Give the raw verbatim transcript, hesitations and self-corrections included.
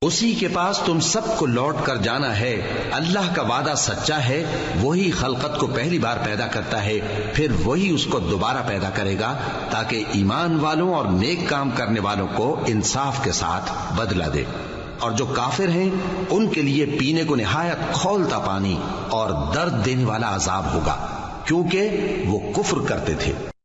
उसी के पास तुम सबको लौट कर जाना है। अल्लाह का वादा सच्चा है, वही खलकत को पहली बार पैदा करता है, फिर वही उसको दोबारा पैदा करेगा ताकि ईमान वालों और नेक काम करने वालों को इंसाफ के साथ बदला दे। और जो काफिर हैं उनके लिए पीने को निहायत खौलता पानी और दर्द देने वाला अजाब होगा, क्योंकि वो कुफ्र करते थे।